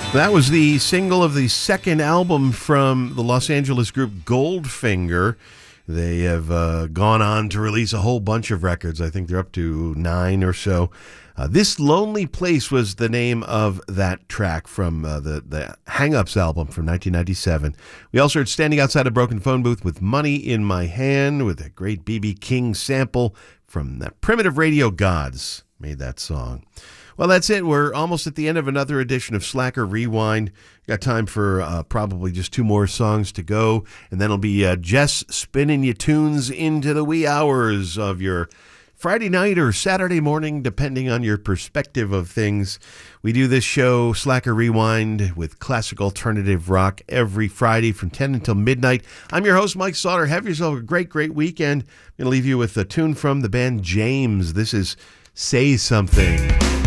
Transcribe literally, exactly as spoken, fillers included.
That was the single of the second album from the Los Angeles group Goldfinger. They have uh, gone on to release a whole bunch of records. I think they're up to nine or so. Uh, This Lonely Place was the name of that track from uh, the, the Hang-Ups album from nineteen ninety-seven. We also heard Standing Outside a Broken Phone Booth with Money in My Hand with a great B B King sample from the Primitive Radio Gods. Made that song. Well, that's it. We're almost at the end of another edition of Slacker Rewind. Got time for uh, probably just two more songs to go, and then it'll be uh, Jess spinning you tunes into the wee hours of your Friday night or Saturday morning, depending on your perspective of things. We do this show, Slacker Rewind, with classic alternative rock every Friday from ten until midnight. I'm your host, Mike Sauter. Have yourself a great, great weekend. I'm going to leave you with a tune from the band James. This is Say Something.